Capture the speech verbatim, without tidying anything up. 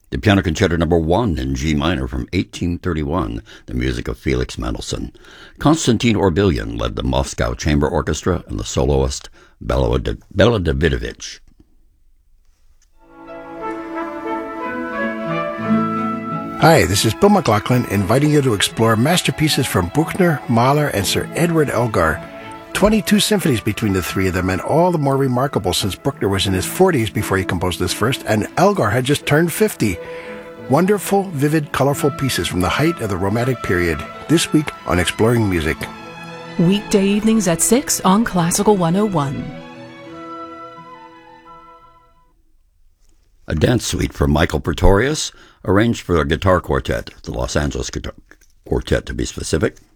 The Piano Concerto Number One in G minor from eighteen thirty-one, the music of Felix Mendelssohn. Konstantin Orbilyan led the Moscow Chamber Orchestra and the soloist Bela Davidovich. Hi, this is Bill McLaughlin inviting you to explore masterpieces from Bruckner, Mahler, and Sir Edward Elgar. twenty-two symphonies between the three of them, and all the more remarkable since Bruckner was in his forties before he composed this first, and Elgar had just turned fifty. Wonderful, vivid, colorful pieces from the height of the Romantic period, this week on Exploring Music. Weekday evenings at six on Classical one oh one. A dance suite for Michael Pretorius, arranged for a guitar quartet, the Los Angeles Guitar Quartet to be specific.